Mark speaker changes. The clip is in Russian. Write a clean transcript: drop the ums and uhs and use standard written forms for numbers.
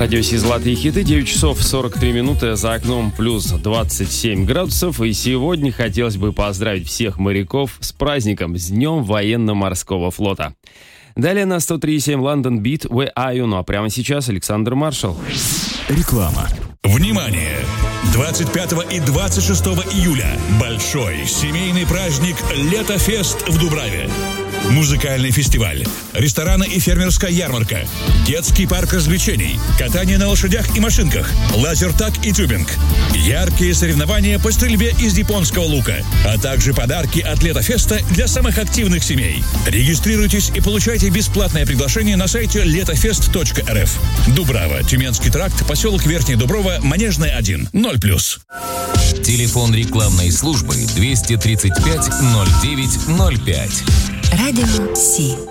Speaker 1: Радио Си «Золотые хиты», 9 часов 43 минуты, за окном плюс 27 градусов. И сегодня хотелось бы поздравить всех моряков с праздником, с Днем военно-морского флота. Далее на 103.7 London Beat, Where Are You? Ну а прямо сейчас Александр Маршал.
Speaker 2: Реклама. Внимание! 25 и 26 июля большой семейный праздник «Летофест» в Дубраве. Музыкальный фестиваль, рестораны и фермерская ярмарка, детский парк развлечений, катание на лошадях и машинках, лазертаг и тюбинг, яркие соревнования по стрельбе из японского лука, а также подарки от Летофеста для самых активных семей. Регистрируйтесь и получайте бесплатное приглашение на сайте letofest.rf. Дубрава, Тюменский тракт, поселок Верхняя Дуброва, Манежная 1, 0+.
Speaker 3: Телефон рекламной службы 235 09 05.
Speaker 4: Радио Си.